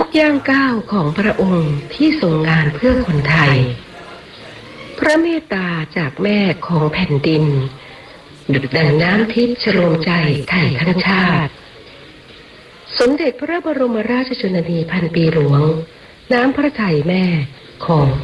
ย่างก้าวของพระองค์ที่ทรงงานเพื่อคนไทยพระเมตตาจากแม่ของแผ่นดินดุจดังน้ำทิพย์ฉโลมใจไทยทั้งชาติสมเด็จพระบรมราชชนนีพันปีหลวงน้ำพระทัยแม่ของ